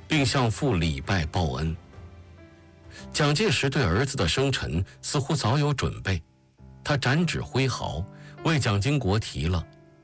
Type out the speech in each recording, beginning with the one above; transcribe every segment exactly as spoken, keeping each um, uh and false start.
并向父礼拜报恩。蒋介石对儿子的生辰似乎早有准备，他展指挥毫，为蒋经国题了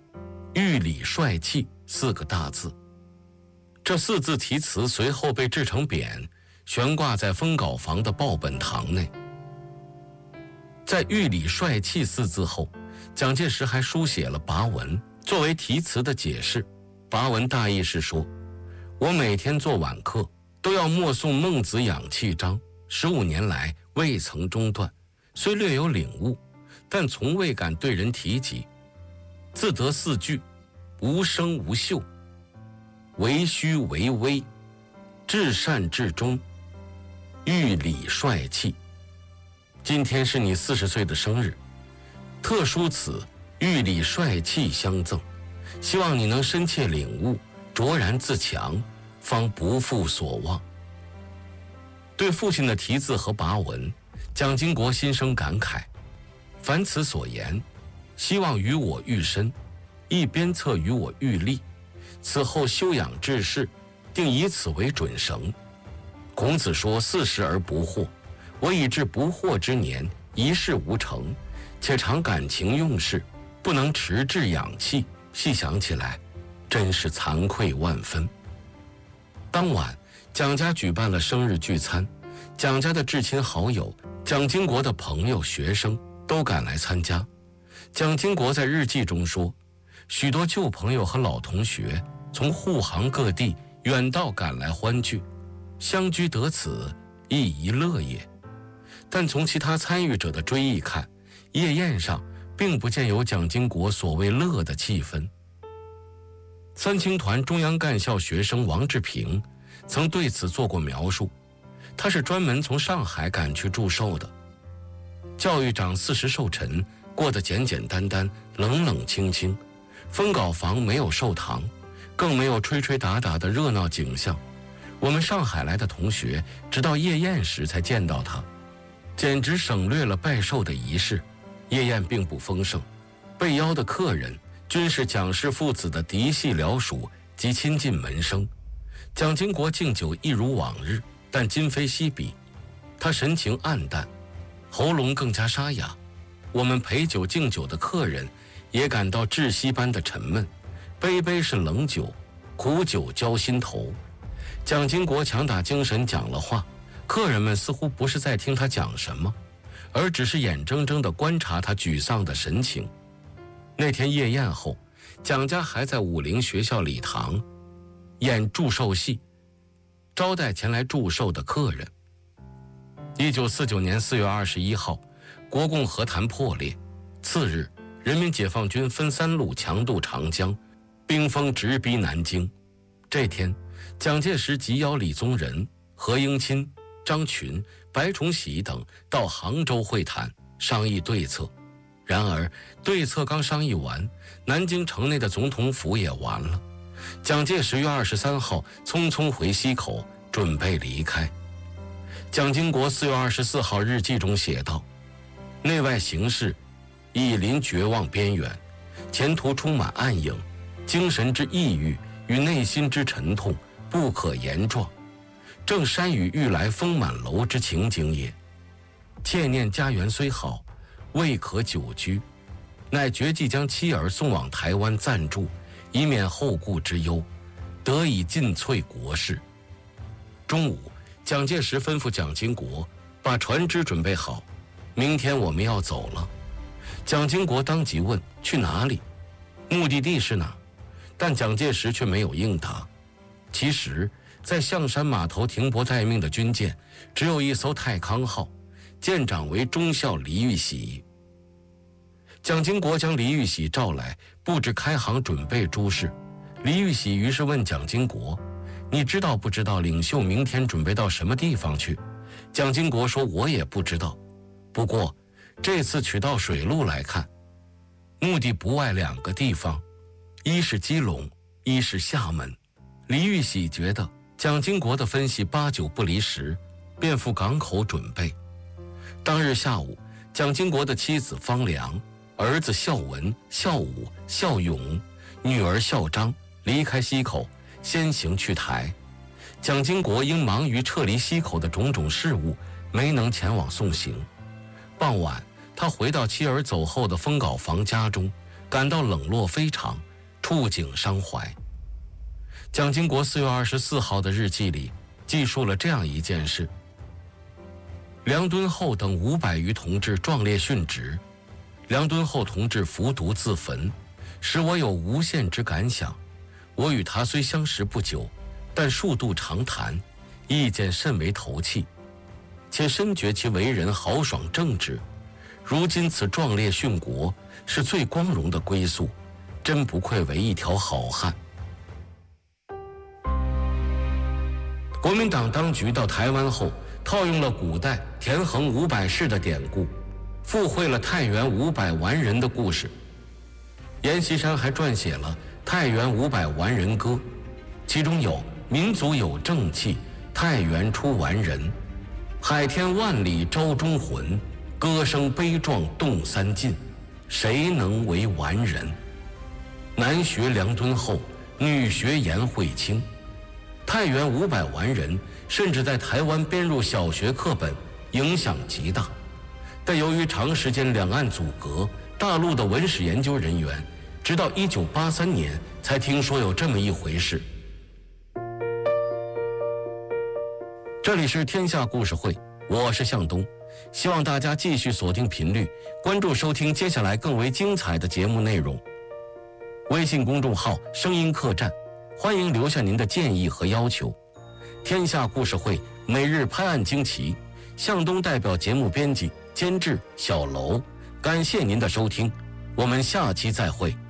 “御礼帅气”四个大字。这四字题词随后被制成匾，悬挂在封稿房的报本堂内。在“御礼帅气”四字后，蒋介石还书写了跋文作为题词的解释。跋文大意是说，我每天做晚课都要默诵孟子养气章，十五年来未曾中断，虽略有领悟，但从未敢对人提及。自得四句：无声无秀，为虚为微，至善至忠，御礼帅气。今天是你四十岁的生日，特书此御礼帅气相赠，希望你能深切领悟，卓然自强，方不负所望。对父亲的题字和跋文，蒋经国心生感慨，凡此所言，希望于我愈深，亦鞭策于我愈力。此后修养治世，定以此为准绳。孔子说四十而不惑，我已至不惑之年，一事无成，且常感情用事，不能持志养气。细想起来，真是惭愧万分。当晚，蒋家举办了生日聚餐，蒋家的至亲好友、蒋经国的朋友、学生都赶来参加。蒋经国在日记中说，许多旧朋友和老同学从沪杭各地远道赶来欢聚，相居得此，亦一乐也。但从其他参与者的追忆看，夜宴上并不见有蒋经国所谓乐的气氛。三青团中央干校学生王志平曾对此做过描述，他是专门从上海赶去祝寿的。教育长四十寿辰，过得简简单单，冷冷清清，封稿房没有寿堂，更没有吹吹打打的热闹景象。我们上海来的同学直到夜宴时才见到他，简直省略了拜寿的仪式。夜宴并不丰盛，被邀的客人均是蒋氏父子的嫡系僚属及亲近门生。蒋经国敬酒一如往日，但今非昔比，他神情黯淡，喉咙更加沙哑。我们陪酒敬酒的客人也感到窒息般的沉闷，杯杯是冷酒，苦酒浇心头。蒋经国强打精神讲了话，客人们似乎不是在听他讲什么，而只是眼睁睁地观察他沮丧的神情。那天夜宴后，蒋家还在武陵学校礼堂演祝寿戏，招待前来祝寿的客人。一九四九年四月二十一号，国共和谈破裂。次日，人民解放军分三路强渡长江，兵锋直逼南京。这天，蒋介石急邀李宗仁、何应钦、张群、白崇禧等到杭州会谈，商议对策。然而，对策刚商议完，南京城内的总统府也完了。蒋介石于二十三号匆匆回西口，准备离开。蒋经国四月二十四号日记中写道：内外形势已临绝望边缘，前途充满暗影，精神之抑郁与内心之沉痛不可言状，正山雨欲来风满楼之情景也。切念家园虽好，未可久居，乃决计将妻儿送往台湾暂住，以免后顾之忧，得以尽瘁国事。中午，蒋介石吩咐蒋经国把船只准备好，明天我们要走了。蒋经国当即问去哪里，目的地是哪？但蒋介石却没有应答。其实，在象山码头停泊待命的军舰只有一艘太康号，舰长为中校黎玉玺。蒋经国将黎玉玺召来，布置开航准备诸事。黎玉玺于是问蒋经国：你知道不知道领袖明天准备到什么地方去？蒋经国说：我也不知道，不过这次取到水路来看，目的不外两个地方，一是基隆，一是厦门。黎玉玺觉得蒋经国的分析八九不离十，便赴港口准备。当日下午，蒋经国的妻子方良、儿子孝文、孝武、孝勇、女儿孝章离开西口，先行去台。 蒋经国因忙于撤离溪口的种种事务，没能前往送行。傍晚，他回到妻儿走后的封稿房家中，感到冷落非常，触景伤怀。蒋经国四月二十四号的日记里记述了这样一件事：梁敦厚等五百余同志壮烈殉职，梁敦厚同志服毒自焚，使我有无限之感想。我与他虽相识不久，但数度长谈，意见甚为投契，且深觉其为人豪爽正直。如今此壮烈殉国，是最光荣的归宿，真不愧为一条好汉。国民党当局到台湾后，套用了古代田横五百士的典故，附会了太原五百完人的故事。阎锡山还撰写了《太原五百完人歌》，其中有“民族有正气，太原出完人，海天万里朝中魂，歌声悲壮动三晋，谁能为完人？”男学梁敦厚，女学颜惠卿。太原五百完人甚至在台湾编入小学课本，影响极大。但由于长时间两岸阻隔，大陆的文史研究人员直到一九八三年才听说有这么一回事。这里是天下故事会，我是向东，希望大家继续锁定频率，关注收听接下来更为精彩的节目内容。微信公众号声音客栈，欢迎留下您的建议和要求。天下故事会每日拍案惊奇，向东代表节目编辑监制小楼，感谢您的收听，我们下期再会。